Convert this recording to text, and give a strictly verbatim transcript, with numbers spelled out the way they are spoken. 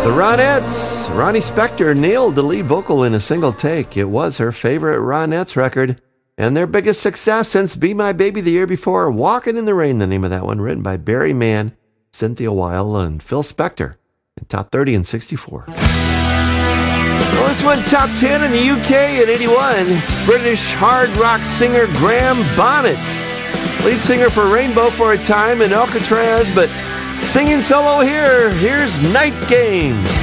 The Ronettes. Ronnie Spector nailed the lead vocal in a single take. It was her favorite Ronettes record and their biggest success since Be My Baby the year before. Walking in the Rain, the name of that one, written by Barry Mann, Cynthia Weil, and Phil Spector. In top thirty in sixty-four. Well, this went top ten in the U K in eighty-one. It's British hard rock singer Graham Bonnet, lead singer for Rainbow for a time in Alcatraz, but singing solo here, here's Night Games.